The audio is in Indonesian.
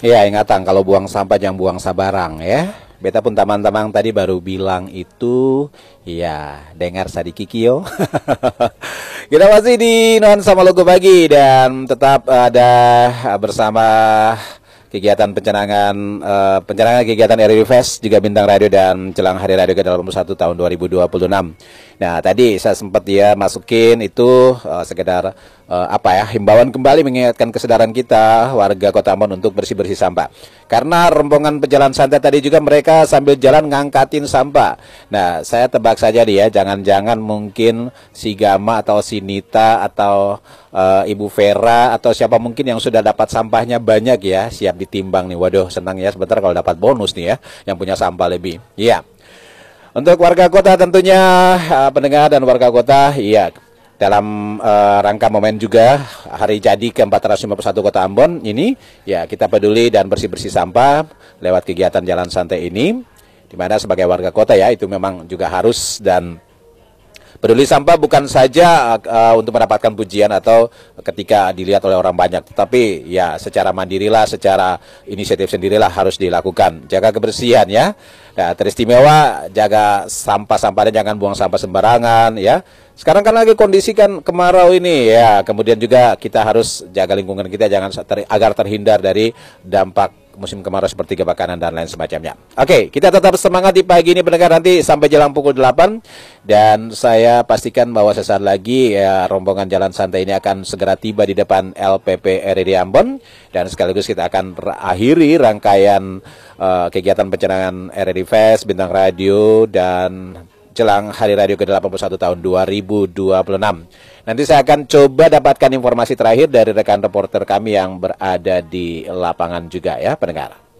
Ya, ingatan kalau buang sampah jangan buang sabarang ya. Beta pun teman-teman tadi baru bilang itu, ya dengar sadikikio. Kita masih di Non sama Logo Pagi dan tetap ada bersama kegiatan pencanangan kegiatan RRI Fest juga Bintang Radio dan jelang Hari Radio ke-81 tahun 2026. Nah, tadi saya sempat masukin itu sekedar himbauan kembali mengingatkan kesadaran kita warga Kota Ambon untuk bersih-bersih sampah. Karena rombongan pejalan santai tadi juga mereka sambil jalan ngangkatin sampah. Nah, saya tebak saja jangan-jangan mungkin si Gama atau si Nita atau Ibu Vera atau siapa mungkin yang sudah dapat sampahnya banyak ya, siap ditimbang nih. Waduh, senang ya sebentar kalau dapat bonus nih ya, yang punya sampah lebih. Iya. Untuk warga kota tentunya pendengar dan warga kota, iya, dalam rangka momen juga hari jadi ke-451 Kota Ambon ini, ya kita peduli dan bersih-bersih sampah lewat kegiatan jalan santai ini, di mana sebagai warga kota ya itu memang juga harus dan peduli sampah bukan saja untuk mendapatkan pujian atau ketika dilihat oleh orang banyak, tetapi ya secara mandirilah, secara inisiatif sendirilah harus dilakukan. Jaga kebersihan ya. Nah, teristimewa jaga sampah-sampahnya, jangan buang sampah sembarangan ya. Sekarang kan lagi kondisi kan kemarau ini ya. Kemudian juga kita harus jaga lingkungan kita agar terhindar dari dampak musim kemarau seperti kebakaran dan lain semacamnya. Oke, kita tetap semangat di pagi ini pendengar, nanti sampai jelang pukul 8 dan saya pastikan bahwa sesaat lagi ya rombongan jalan santai ini akan segera tiba di depan LPP RRI Ambon dan sekaligus kita akan akhiri rangkaian kegiatan pencanangan RRI Fest Bintang Radio dan jelang Hari Radio ke-81 tahun 2026. Nanti saya akan coba dapatkan informasi terakhir dari rekan reporter kami yang berada di lapangan juga ya pendengar.